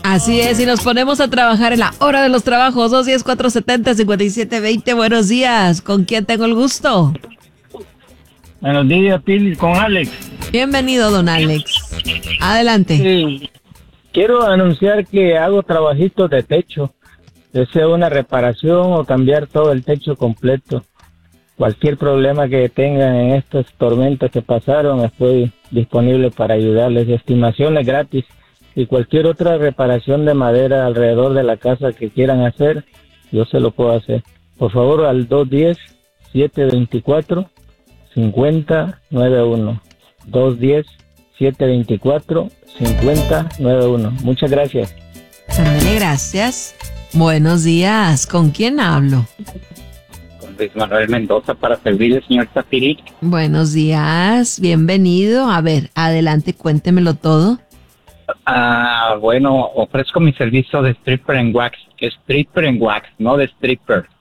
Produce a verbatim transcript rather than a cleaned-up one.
Así es, y nos ponemos a trabajar en la hora de los trabajos. Dos diez, cuatro setenta, cincuenta y siete veinte. Buenos días. ¿Con quién tengo el gusto? Buenos días, Pili, con Alex. Bienvenido, don Alex. Adelante. Sí, quiero anunciar que hago trabajitos de techo. Desea una reparación o cambiar todo el techo completo. Cualquier problema que tengan en estas tormentas que pasaron, estoy disponible para ayudarles. Estimaciones gratis y cualquier otra reparación de madera alrededor de la casa que quieran hacer, yo se lo puedo hacer. Por favor, al dos diez, siete veinticuatro, cincuenta noventa y uno. dos diez, siete veinticuatro, cincuenta noventa y uno. Muchas gracias. Ándale, gracias. Buenos días. ¿Con quién hablo? Luis Manuel Mendoza, para servirle, señor Zafiri. Buenos días, bienvenido. A ver, adelante, cuéntemelo todo. Ah, bueno, ofrezco mi servicio de stripper en wax. Stripper en wax, no de stripper.